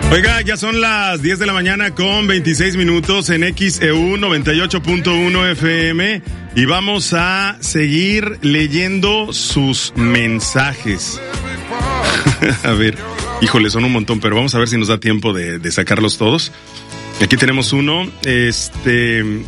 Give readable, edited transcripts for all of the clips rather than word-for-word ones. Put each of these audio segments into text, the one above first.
Oiga, ya son las 10 de la mañana con 26 minutos en XEU 98.1 FM y vamos a seguir leyendo sus mensajes. A ver, híjole, son un montón, pero vamos a ver si nos da tiempo de sacarlos todos. Aquí tenemos uno, 26,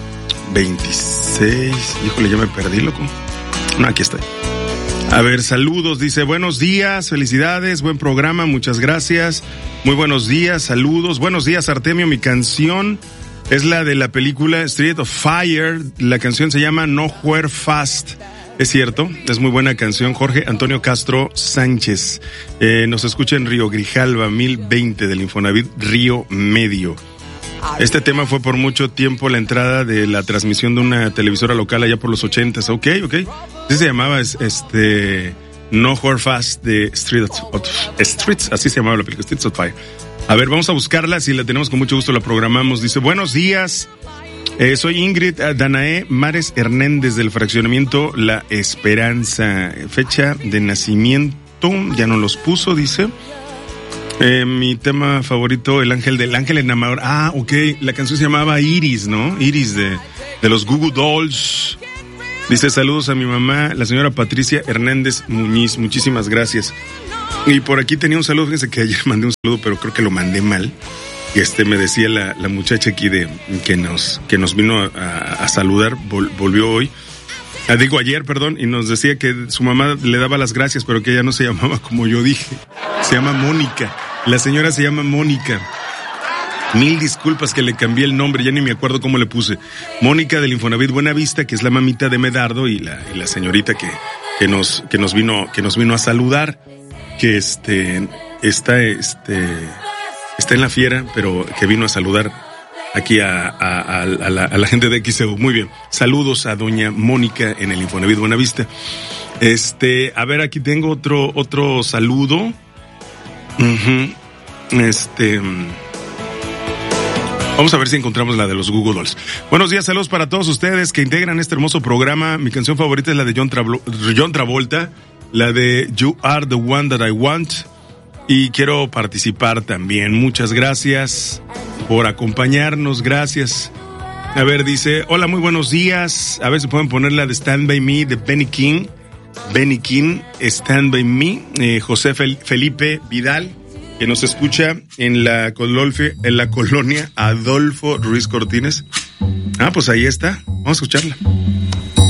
híjole, ya me perdí, loco. No, aquí está. A ver, saludos, dice, buenos días, felicidades, buen programa, muchas gracias. Muy buenos días, saludos. Buenos días, Artemio, mi canción es la de la película Street of Fire. La canción se llama Nowhere Fast. Es cierto, es muy buena canción. Jorge Antonio Castro Sánchez. Nos escucha en Río Grijalva, 1020 del Infonavit Río Medio. Este tema fue por mucho tiempo la entrada de la transmisión de una televisora local allá por los 80s. Ok. Así se llamaba, Nowhere Fast de Streets, así se llamaba la película, Streets of Fire. A ver, vamos a buscarla, si la tenemos con mucho gusto la programamos. Dice, buenos días, soy Ingrid Danae Mares Hernández del fraccionamiento La Esperanza. Fecha de nacimiento, ya no los puso, dice. Mi tema favorito, el ángel enamorador. Ah, ok, la canción se llamaba Iris, ¿no? Iris de los Goo Goo Dolls. Dice, saludos a mi mamá, la señora Patricia Hernández Muñiz, muchísimas gracias. Y por aquí tenía un saludo, fíjense que ayer mandé un saludo, pero creo que lo mandé mal. Y me decía la muchacha aquí que nos vino a saludar, volvió hoy. Digo ayer, perdón, y nos decía que su mamá le daba las gracias, pero que ella no se llamaba como yo dije. Se llama Mónica. La señora se llama Mónica. Mil disculpas que le cambié el nombre, ya ni me acuerdo cómo le puse. Mónica del Infonavit Buenavista, que es la mamita de Medardo, y la señorita que nos vino a saludar, que está en la fiera, pero que vino a saludar aquí a la gente de XEU. Muy bien. Saludos a doña Mónica en el Infonavit Buenavista. A ver, aquí tengo otro saludo. Vamos a ver si encontramos la de los Google Dolls. Buenos días, saludos para todos ustedes que integran este hermoso programa. Mi canción favorita es la de John Travolta, la de You Are the One That I Want. Y quiero participar también. Muchas gracias por acompañarnos, gracias. A ver, dice, hola, muy buenos días. A ver si pueden poner la de Stand By Me de Benny King. Benny King, Stand By Me. José Felipe Vidal, que nos escucha en la colonia Adolfo Ruiz Cortines. Ah, pues ahí está. Vamos a escucharla.